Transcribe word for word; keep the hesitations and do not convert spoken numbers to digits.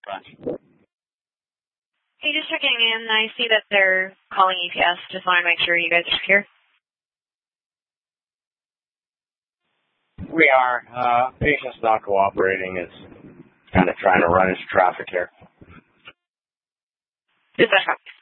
Bunch. Hey, just checking in. I see that they're calling E P S. Just want to make sure you guys are secure. We are. Uh, patient's not cooperating. It's kind of trying to run into traffic here. Dispatch copy.